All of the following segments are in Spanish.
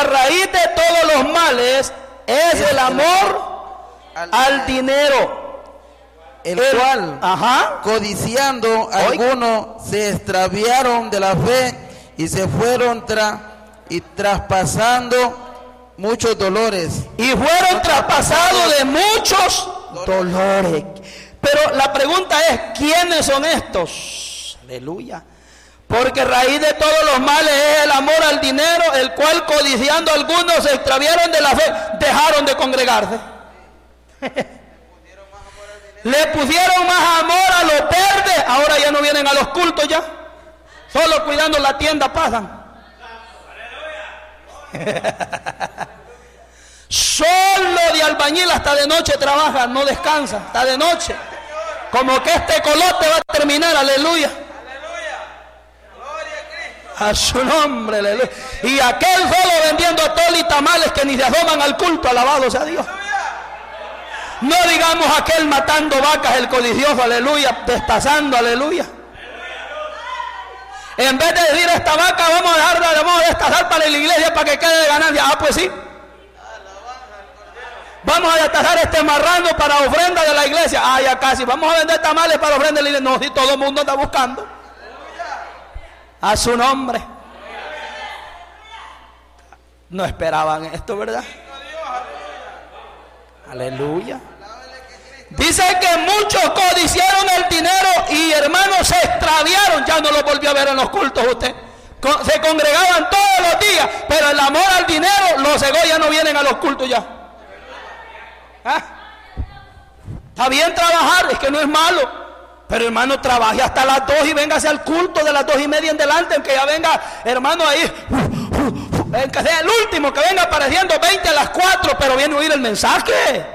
la raíz de todos los males es el amor al dinero, el cual, codiciando, algunos se extraviaron de la fe y se fueron traspasando muchos dolores. Y fueron traspasados de muchos dolores. Pero la pregunta es, ¿quiénes son estos? Aleluya. Porque raíz de todos los males es el amor al dinero, el cual codiciando algunos se extraviaron de la fe, dejaron de congregarse. Le pusieron más amor a los verdes, ahora ya no vienen a los cultos ya. Solo cuidando la tienda pasan. Solo de albañil hasta de noche trabaja, no descansa, hasta de noche. Como que este colote va a terminar, aleluya. A su nombre, aleluya. Y aquel solo vendiendo atole y tamales que ni se asoman al culto, alabado sea Dios. No digamos aquel matando vacas, el codicioso, aleluya, destazando, aleluya. En vez de decir esta vaca vamos a destazar para la iglesia para que quede de ganancia. Ah, pues sí. Vamos a destazar este marrano para ofrenda de la iglesia. Ah, ya casi. Vamos a vender tamales para ofrenda de la iglesia. No, si todo el mundo está buscando. A su nombre. No esperaban esto, ¿verdad? Aleluya. Dice que muchos codiciaron el dinero y hermanos se extraviaron. Ya no lo volvió a ver en los cultos usted. Se congregaban todos los días, pero el amor al dinero los cegó, ya no vienen a los cultos ya. ¿Ah? Está bien trabajar, es que no es malo, pero hermano, trabaje hasta las 2 y véngase al culto de las 2:30 en delante, aunque ya venga, hermano, ahí, que sea el último, que venga apareciendo 20 a las 4, pero viene a oír el mensaje.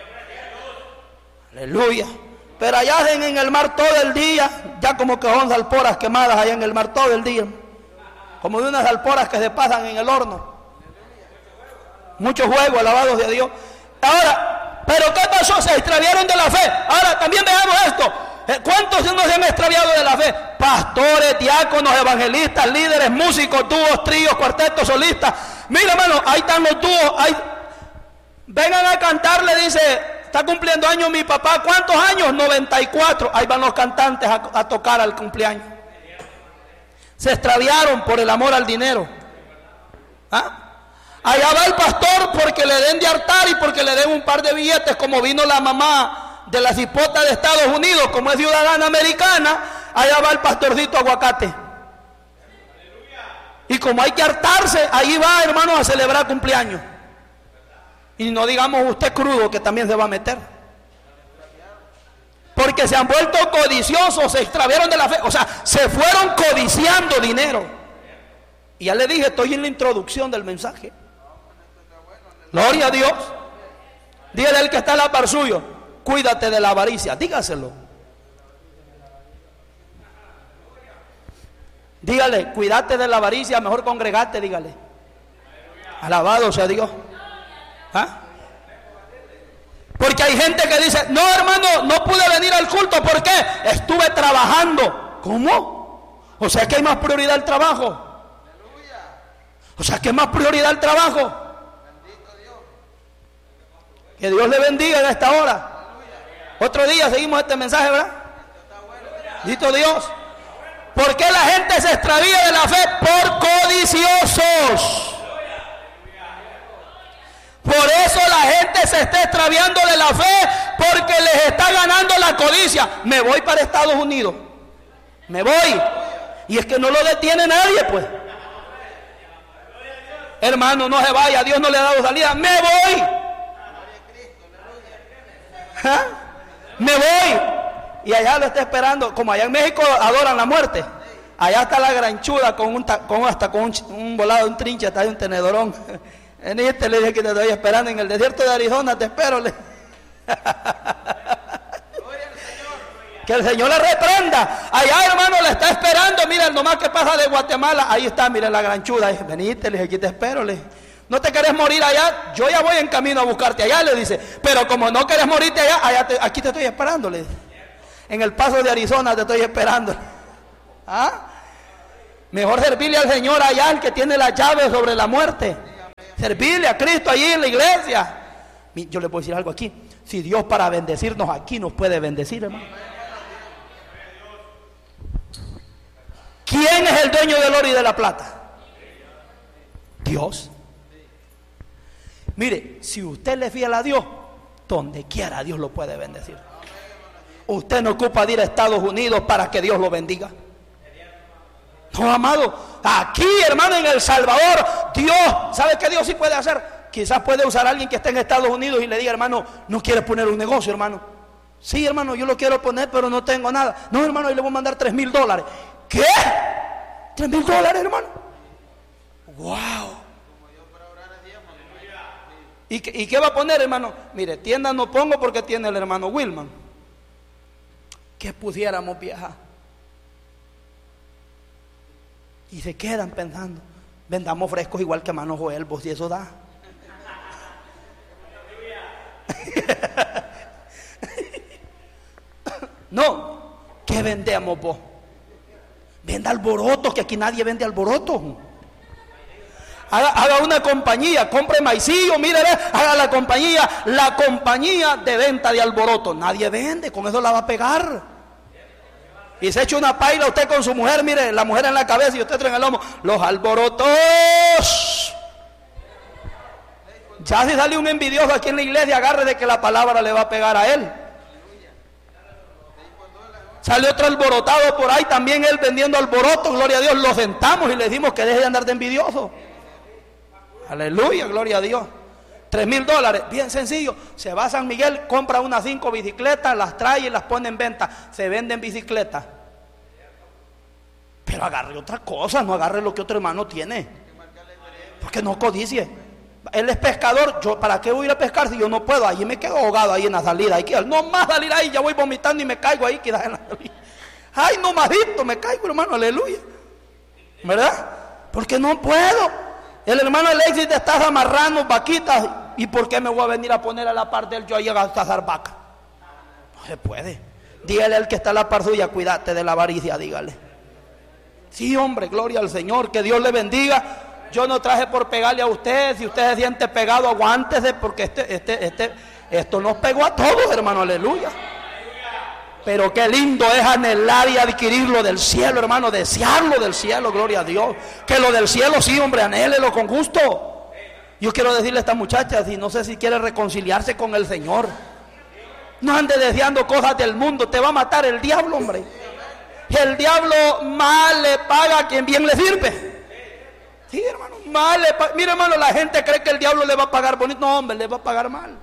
Aleluya. Pero allá hacen en el mar todo el día, ya como que son salporas quemadas allá en el mar todo el día, como de unas salporas que se pasan en el horno. Mucho juego, alabados de Dios. Ahora, ¿pero qué pasó? Se extraviaron de la fe. Ahora, también veamos esto. ¿Cuántos no se han extraviado de la fe? Pastores, diáconos, evangelistas, líderes, músicos, dúos, tríos, cuartetos, solistas. Mira, hermano, ahí están los dúos. Vengan a cantar, le dice, está cumpliendo años mi papá. ¿Cuántos años? 94. Ahí van los cantantes a tocar al cumpleaños. Se extraviaron por el amor al dinero. ¿Ah? Allá va el pastor porque le den de hartar y porque le den un par de billetes, como vino la mamá de la cipota de Estados Unidos, como es ciudadana americana, allá va el pastorcito aguacate. Y como hay que hartarse, ahí va, hermano, a celebrar cumpleaños. Y no digamos usted crudo, que también se va a meter. Porque se han vuelto codiciosos, se extraviaron de la fe, o sea, se fueron codiciando dinero. Y ya le dije, estoy en la introducción del mensaje. Gloria a Dios. Dígale al que está a la par suyo, cuídate de la avaricia, dígaselo. Dígale, cuídate de la avaricia, mejor congregate, dígale. Alabado sea Dios. ¿Ah? Porque hay gente que dice, no hermano, no pude venir al culto, ¿por qué? Estuve trabajando. ¿Cómo? O sea que hay más prioridad el trabajo. O sea que hay más prioridad el trabajo. Que Dios le bendiga en esta hora. Otro día seguimos este mensaje, ¿verdad? Bendito Dios. ¿Por qué la gente se extravía de la fe? Por codiciosos. Por eso la gente se está extraviando de la fe, porque les está ganando la codicia. Me voy para Estados Unidos. Me voy. Y es que no lo detiene nadie, pues. Hermano, no se vaya, Dios no le ha dado salida. Me voy. ¿Ah? Me voy. Y allá lo está esperando. Como allá en México adoran la muerte. Allá está la granchuda con un volado, un trinche, hasta un tenedorón. En este le dije que te estoy esperando en el desierto de Arizona, te espero. Que el Señor le reprenda. Allá, hermano, le está esperando. Mira, nomás que pasa de Guatemala. Ahí está, mira la granchuda. Venite, le dije, aquí te espero. Le dije, ¿no te querés morir allá? Yo ya voy en camino a buscarte allá, le dice. Pero como no querés morirte allá, aquí te estoy esperando, le dice. En el paso de Arizona te estoy esperando. ¿Ah? Mejor servirle al Señor allá, el que tiene la llave sobre la muerte. servirle a Cristo allí en la iglesia. Yo les voy a decir algo aquí. Si Dios para bendecirnos aquí nos puede bendecir, hermano. ¿Quién es el dueño del oro y de la plata? Dios. Mire, si usted le es fiel a Dios, donde quiera Dios lo puede bendecir. Usted no ocupa de ir a Estados Unidos para que Dios lo bendiga. No, amado, aquí, hermano, en El Salvador, Dios, ¿sabe qué Dios sí puede hacer? Quizás puede usar a alguien que esté en Estados Unidos y le diga, hermano, ¿no quiere poner un negocio, hermano? Sí, hermano, yo lo quiero poner, pero no tengo nada. No, hermano, y le voy a mandar $3,000. ¿Qué? $3,000, hermano. Wow. ¿Y qué va a poner, hermano? Mire, tienda no pongo porque tiene el hermano Wilman. ¿Qué pudiéramos viajar? Y se quedan pensando, vendamos frescos igual que hermano Joel, vos, y eso da. No, ¿qué vendemos vos? Venda alborotos, que aquí nadie vende alborotos. Haga una compañía, compre maicillo, mire, haga la compañía de venta de alborotos. Nadie vende, con eso la va a pegar. Y se echa una paila usted con su mujer, mire, la mujer en la cabeza y usted trae en el lomo. Los alborotos. Ya si sale un envidioso aquí en la iglesia, agarre de que la palabra le va a pegar a él. Sale otro alborotado por ahí, también él vendiendo alborotos, gloria a Dios. Lo sentamos y le decimos que deje de andar de envidioso. Aleluya, gloria a Dios. $3,000, bien sencillo. Se va a San Miguel, compra unas 5 bicicletas, las trae y las pone en venta. Se venden bicicletas. Pero agarre otra cosa, no agarre lo que otro hermano tiene. Porque no codicie. Él es pescador, yo ¿para qué voy a ir a pescar si yo no puedo? Allí me quedo ahogado ahí en la salida. No más salir ahí, ya voy vomitando y me caigo ahí, quizás en la salida. Ay, no majito, me caigo, hermano, aleluya. ¿Verdad? Porque no puedo. El hermano Alexis te está amarrando vaquitas. ¿Y por qué me voy a venir a poner a la par de él yo ahí a cazar vaca? No se puede. Dígale al que está a la par suya, cuídate de la avaricia, dígale. Sí, hombre, gloria al Señor, que Dios le bendiga. Yo no traje por pegarle a usted. Si usted se siente pegado, aguántese, porque esto nos pegó a todos, hermano, aleluya. Pero qué lindo es anhelar y adquirir lo del cielo, hermano, desearlo del cielo, gloria a Dios. Que lo del cielo, sí, hombre, anhélelo con gusto. Yo quiero decirle a esta muchacha, si no sé si quiere reconciliarse con el Señor, no ande deseando cosas del mundo, te va a matar el diablo, hombre. El diablo mal le paga a quien bien le sirve. Sí, hermano, mal le paga. Mira, hermano, la gente cree que el diablo le va a pagar bonito. No, hombre, le va a pagar mal.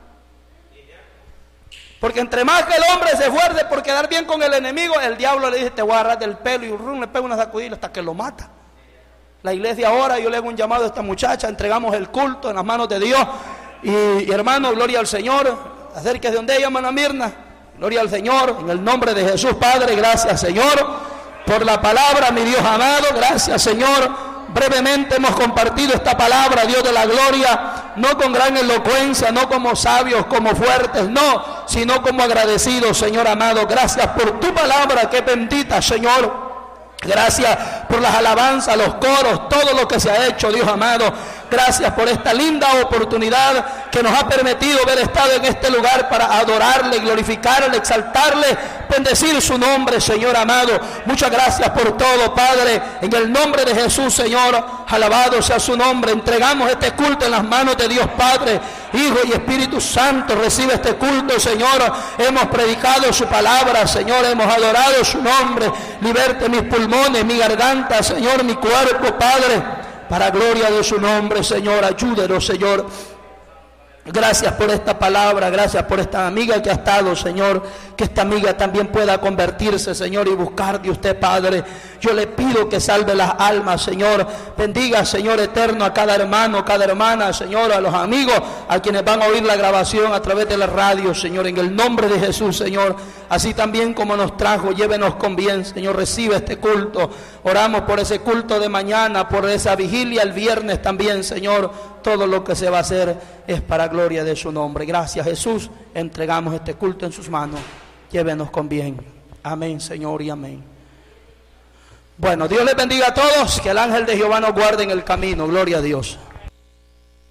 Porque entre más que el hombre se esfuerce por quedar bien con el enemigo, el diablo le dice, te voy a agarrar del pelo, y le pega una sacudida hasta que lo mata. La iglesia ahora, yo le hago un llamado a esta muchacha, entregamos el culto en las manos de Dios. Y hermano, gloria al Señor, acérquese donde ella, hermana Mirna. Gloria al Señor, en el nombre de Jesús, Padre, gracias Señor, por la palabra, mi Dios amado, gracias Señor. Brevemente hemos compartido esta palabra, Dios de la gloria, no con gran elocuencia, no como sabios, como fuertes, no, sino como agradecidos, Señor amado. Gracias por tu palabra, que bendita, Señor. Gracias por las alabanzas, los coros, todo lo que se ha hecho, Dios amado. Gracias por esta linda oportunidad que nos ha permitido haber estado en este lugar para adorarle, glorificarle, exaltarle, bendecir su nombre, Señor amado. Muchas gracias por todo, Padre. En el nombre de Jesús, Señor, alabado sea su nombre. Entregamos este culto en las manos de Dios Padre, Hijo y Espíritu Santo. Recibe este culto, Señor. Hemos predicado su palabra, Señor. Hemos adorado su nombre. Liberte mis pulmones, mi garganta, Señor, mi cuerpo, Padre. Para gloria de su nombre, Señor, ayúdenos, Señor. Gracias por esta palabra, gracias por esta amiga que ha estado, Señor. Que esta amiga también pueda convertirse, Señor, y buscar de usted, Padre. Yo le pido que salve las almas, Señor. Bendiga, Señor eterno, a cada hermano, cada hermana, Señor, a los amigos, a quienes van a oír la grabación a través de la radio, Señor, en el nombre de Jesús, Señor. Así también como nos trajo, llévenos con bien, Señor. Recibe este culto. Oramos por ese culto de mañana, por esa vigilia el viernes también, Señor. Todo lo que se va a hacer es para gloria de su nombre. Gracias, Jesús. Entregamos este culto en sus manos. Llévenos con bien. Amén, Señor, y amén. Bueno, Dios les bendiga a todos. Que el ángel de Jehová nos guarde en el camino. Gloria a Dios.